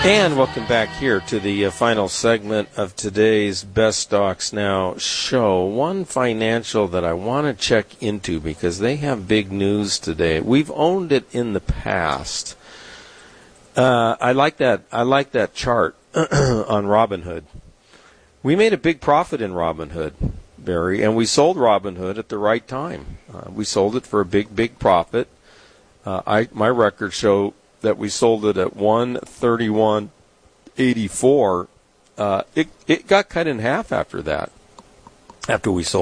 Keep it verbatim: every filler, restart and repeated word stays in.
And welcome back here to the uh, final segment of today's Best Stocks Now show. One financial that I want to check into because they have big news today. We've owned it in the past. Uh, I like that. I like that chart on Robinhood. We made a big profit in Robinhood, Barry, and we sold Robinhood at the right time. Uh, we sold it for a big, big profit. Uh, I my records show that we sold it at one thirty-one eighty-four. Uh, it it got cut in half after that. After we sold.